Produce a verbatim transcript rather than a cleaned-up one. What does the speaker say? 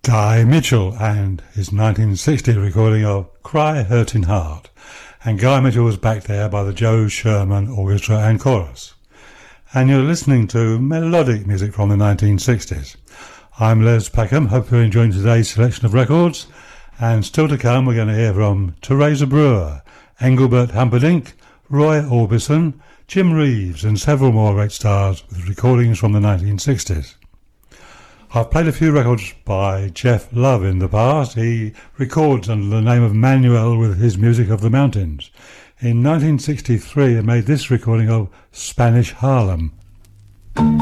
Guy Mitchell and his nineteen sixty recording of Cry Hurting Heart. And Guy Mitchell was backed there by the Joe Sherman Orchestra and Chorus. And you're listening to melodic music from the nineteen sixties. I'm Les Peckham. Hope you're enjoying today's selection of records. And still to come, we're going to hear from Teresa Brewer, Engelbert Humperdinck, Roy Orbison, Jim Reeves, and several more great stars with recordings from the nineteen sixties. I've played a few records by Jeff Love in the past. He records under the name of Manuel with his Music of the Mountains. In nineteen sixty-three, he made this recording of Spanish Harlem.